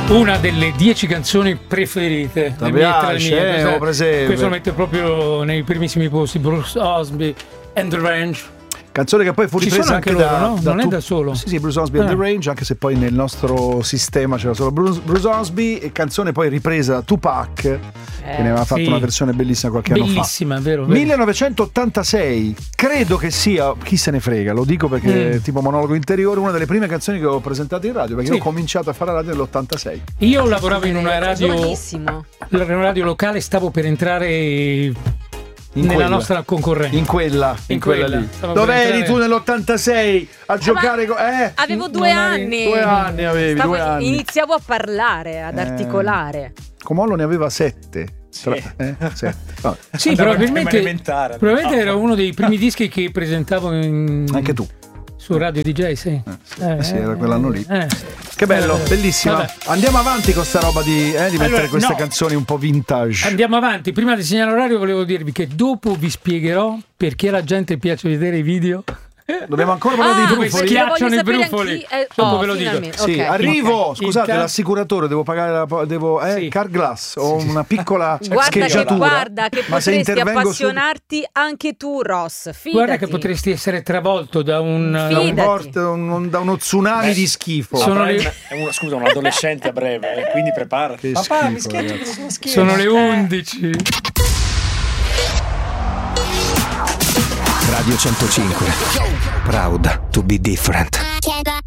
Una delle 10 canzoni preferite. Mi piace, questo lo mette proprio nei primissimi posti. Bruce Osby and The Range. Canzone che poi fu ripresa anche loro, da, no? da non è da solo. Sì, Bruce Osby and The Range, anche se poi nel nostro sistema c'era solo Bruce Osby, e canzone poi ripresa da Tupac, che ne aveva fatto una versione bellissima qualche anno fa. Bellissima, vero? 1986, credo che sia, chi se ne frega, lo dico perché tipo monologo interiore, una delle prime canzoni che ho presentato in radio, perché io ho cominciato a fare radio nell'86. Io lavoravo in una radio locale, stavo per entrare nella nostra concorrenza. In quella lì. Dove eri tu nell'86 a giocare? Avevo 2 anni. 2 anni avevi, 2 anni. Iniziavo a parlare, ad articolare. Comollo ne aveva 7. Sì, Sì, probabilmente era uno dei primi dischi che presentavo anche tu su Radio DJ, sì. Sì, era quell'anno lì. Che bello, bellissima. Vabbè. Andiamo avanti con sta roba di mettere queste canzoni un po' vintage. Andiamo avanti. Prima di segnare l'orario volevo dirvi che dopo vi spiegherò perché alla gente piace vedere i video. Dobbiamo ancora parlare dei brufoli. Schiacciano i brufoli. Dopo ve lo dico. Sì, Okay. arrivo. Scusate, l'assicuratore, devo pagare Carglass. Ho una piccola scheggiatura. Guarda che potresti appassionarti anche tu, Ross. Fidati. Guarda che potresti essere travolto da da uno tsunami di schifo. Scusa, un adolescente a breve, quindi preparati. Papà, mi schiaccio sulla schiena. Sono le 11. Radio 105. Proud to be different.